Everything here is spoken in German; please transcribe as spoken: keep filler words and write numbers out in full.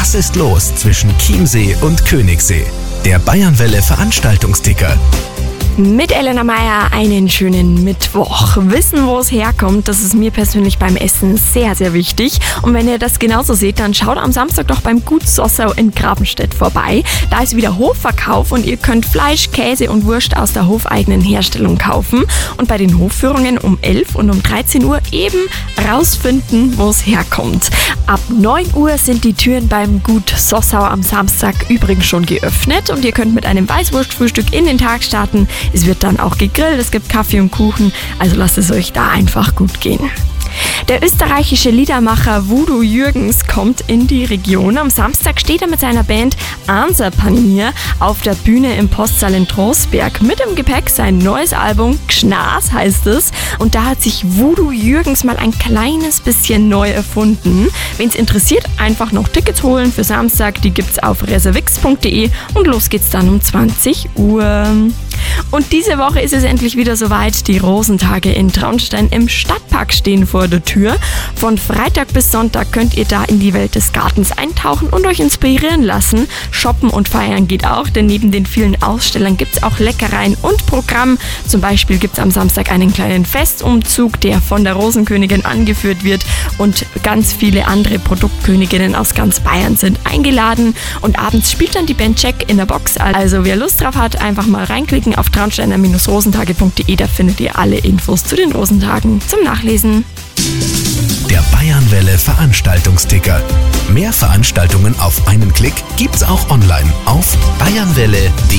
Was ist los zwischen Chiemsee und Königssee? Der Bayernwelle Veranstaltungsticker. Mit Elena Meier einen schönen Mittwoch. Wissen, wo es herkommt, das ist mir persönlich beim Essen sehr, sehr wichtig. Und wenn ihr das genauso seht, dann schaut am Samstag doch beim Gut Sossau in Grabenstedt vorbei. Da ist wieder Hofverkauf und ihr könnt Fleisch, Käse und Wurst aus der hofeigenen Herstellung kaufen. Und bei den Hofführungen um elf und um dreizehn Uhr eben rausfinden, wo es herkommt. Ab neun Uhr sind die Türen beim Gut Sossau am Samstag übrigens schon geöffnet und ihr könnt mit einem Weißwurstfrühstück in den Tag starten. Es wird dann auch gegrillt, es gibt Kaffee und Kuchen, also lasst es euch da einfach gut gehen. Der österreichische Liedermacher Voodoo Jürgens kommt in die Region. Am Samstag steht er mit seiner Band Anserpanier auf der Bühne im Postsaal in Trostberg. Mit im Gepäck sein neues Album, Gschnas heißt es. Und da hat sich Voodoo Jürgens mal ein kleines bisschen neu erfunden. Wen es interessiert, einfach noch Tickets holen für Samstag. Die gibt's auf reservix punkt de und los geht's dann um zwanzig Uhr. Und diese Woche ist es endlich wieder soweit. Die Rosentage in Traunstein im Stadtpark stehen vor der Tür. Von Freitag bis Sonntag könnt ihr da in die Welt des Gartens eintauchen und euch inspirieren lassen. Shoppen und feiern geht auch, denn neben den vielen Ausstellern gibt es auch Leckereien und Programm. Zum Beispiel gibt es am Samstag einen kleinen Festumzug, der von der Rosenkönigin angeführt wird. Und ganz viele andere Produktköniginnen aus ganz Bayern sind eingeladen. Und abends spielt dann die Band Check in der Box. Also wer Lust drauf hat, einfach mal reinklicken auf traunsteiner rosentage punkt de, da findet ihr alle Infos zu den Rosentagen zum Nachlesen. Der Bayernwelle Veranstaltungsticker. Mehr Veranstaltungen auf einen Klick gibt's auch online auf bayernwelle punkt de.